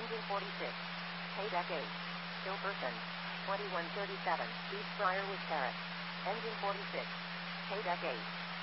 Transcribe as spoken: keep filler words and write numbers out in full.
Engine forty-six. Paydeck eight. Still person. twenty-one thirty-seven. East Briarwood Terrace. Engine forty-six. Paydeck eight.